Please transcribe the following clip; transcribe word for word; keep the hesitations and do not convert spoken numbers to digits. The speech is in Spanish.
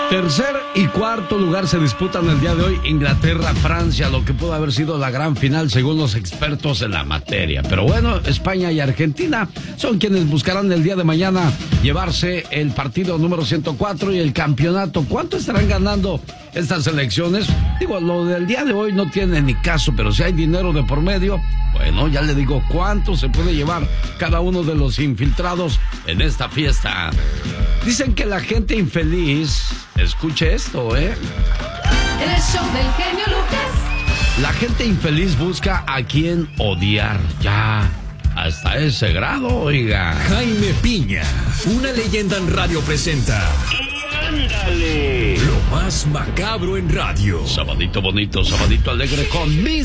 Tercer y cuarto lugar se disputan el día de hoy Inglaterra-Francia, lo que pudo haber sido la gran final según los expertos en la materia. Pero bueno, España y Argentina son quienes buscarán el día de mañana llevarse el partido número ciento cuatro y el campeonato. ¿Cuánto estarán ganando estas elecciones? Digo, lo del día de hoy no tiene ni caso, pero si hay dinero de por medio, bueno, ya le digo cuánto se puede llevar cada uno de los infiltrados en esta fiesta. Dicen que la gente infeliz, escuche esto, ¿eh? En el show del genio Lucas. La gente infeliz busca a quien odiar, ya, hasta ese grado, oiga. Jaime Piña, una leyenda en radio presenta. ¡Ándale! Lo más macabro en radio. Sabadito bonito, sabadito alegre con mis